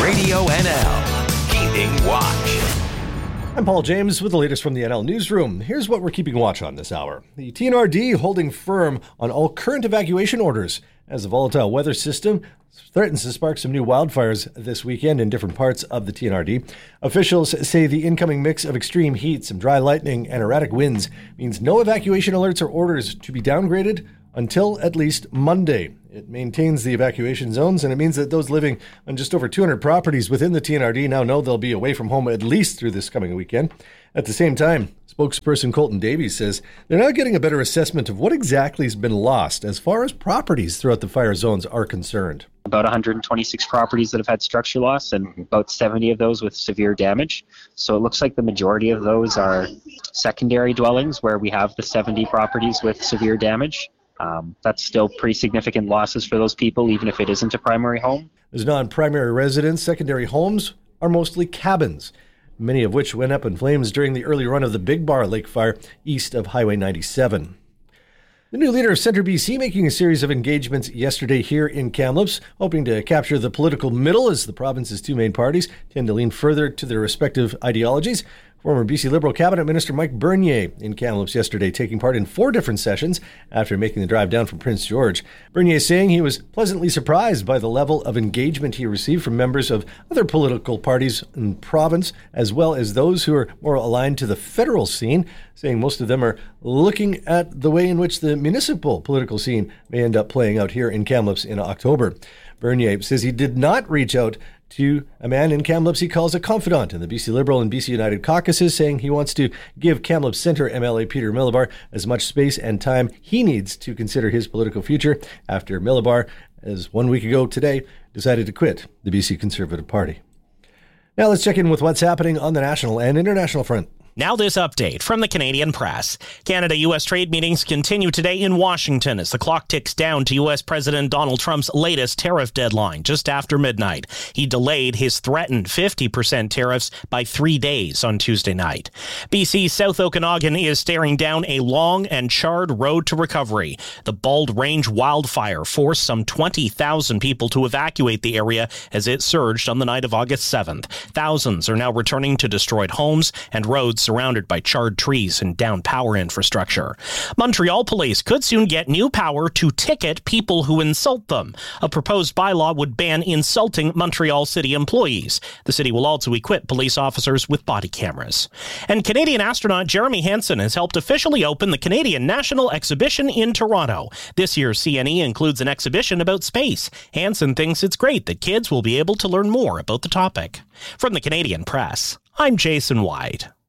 Radio NL, Keeping Watch. I'm Paul James with the latest from the NL Newsroom. Here's what we're keeping watch on this hour. The TNRD holding firm on all current evacuation orders as the volatile weather system threatens to spark some new wildfires this weekend in different parts of the TNRD. Officials say the incoming mix of extreme heat, some dry lightning, and erratic winds means no evacuation alerts or orders to be downgraded until at least Monday. It maintains the evacuation zones, and it means that those living on just over 200 properties within the TNRD now know they'll be away from home at least through this coming weekend. At the same time, spokesperson Colton Davies says they're now getting a better assessment of what exactly has been lost as far as properties throughout the fire zones are concerned. About 126 properties that have had structure loss and about 70 of those with severe damage. So it looks like the majority of those are secondary dwellings where we have the 70 properties with severe damage. That's still pretty significant losses for those people, even if it isn't a primary home. As non-primary residents, secondary homes are mostly cabins, many of which went up in flames during the early run of the Big Bar Lake fire east of Highway 97. The new leader of Centre BC making a series of engagements yesterday here in Kamloops, hoping to capture the political middle as the province's two main parties tend to lean further to their respective ideologies. Former BC Liberal Cabinet Minister Mike Bernier in Kamloops yesterday, taking part in 4 different sessions after making the drive down from Prince George. Bernier saying he was pleasantly surprised by the level of engagement he received from members of other political parties in the province, as well as those who are more aligned to the federal scene, saying most of them are looking at the way in which the municipal political scene may end up playing out here in Kamloops in October. Bernier says he did not reach out to a man in Kamloops he calls a confidant in the BC Liberal and BC United caucuses, saying he wants to give Kamloops Centre MLA Peter Millibar as much space and time he needs to consider his political future after Millibar, as 1 week ago today, decided to quit the BC Conservative Party. Now let's check in with what's happening on the national and international front. Now this update from the Canadian Press. Canada-U.S. trade meetings continue today in Washington as the clock ticks down to U.S. President Donald Trump's latest tariff deadline just after midnight. He delayed his threatened 50% tariffs by 3 days on Tuesday night. BC's South Okanagan is staring down a long and charred road to recovery. The Bald Range wildfire forced some 20,000 people to evacuate the area as it surged on the night of August 7th. Thousands are now returning to destroyed homes and roads surrounded by charred trees and downed power infrastructure. Montreal police could soon get new power to ticket people who insult them. A proposed bylaw would ban insulting Montreal City employees. The city will also equip police officers with body cameras. And Canadian astronaut Jeremy Hansen has helped officially open the Canadian National Exhibition in Toronto. This year's CNE includes an exhibition about space. Hansen thinks it's great that kids will be able to learn more about the topic. From the Canadian Press, I'm Jason White.